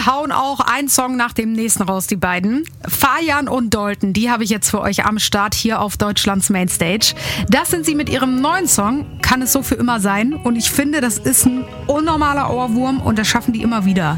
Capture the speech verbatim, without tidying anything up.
hauen auch einen Song nach dem nächsten raus, die beiden. Fajan und Dalton, die habe ich jetzt für euch am Start hier auf Deutschlands Mainstage. Das sind sie mit ihrem neuen Song, Kann es so für immer sein. Und ich finde, das ist ein unnormaler Ohrwurm und das schaffen die immer wieder.